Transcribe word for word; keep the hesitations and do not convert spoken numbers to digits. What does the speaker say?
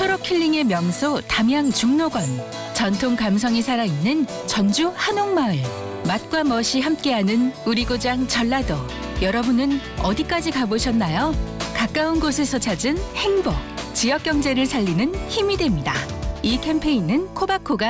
초록 힐링의 명소 담양 중록원, 전통 감성이 살아있는 전주 한옥마을, 맛과 멋이 함께하는 우리 고장 전라도. 여러분은 어디까지 가보셨나요? 가까운 곳에서 찾은 행복, 지역 경제를 살리는 힘이 됩니다. 이 캠페인은 코바코가